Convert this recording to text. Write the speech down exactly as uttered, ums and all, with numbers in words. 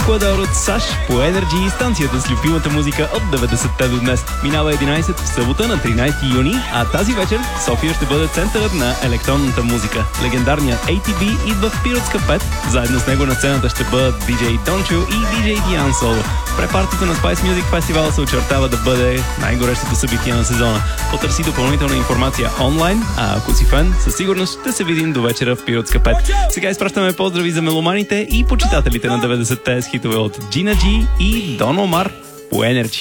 Еквадор от САЩ по Energy, станцията с любимата музика от деветдесетте до днес. Минава единайсет в събота на тринайсети юни, а тази вечер София ще бъде центърът на електронната музика. Легендарният ей ти би идва в Пиротска пет. Заедно с него на сцената ще бъдат диджей Дончо и диджей Диан Соло. Препартито на Spice Music Festival се очертава да бъде най-горещото събитие на сезона. Потърси допълнителна информация онлайн, а ако си фен, със сигурност ще се видим до вечера в Пиротска пет. Сега изпращаме поздрави за меломаните и почитателите на деветдесетте с хитове от Gina G и Don Omar по Energy.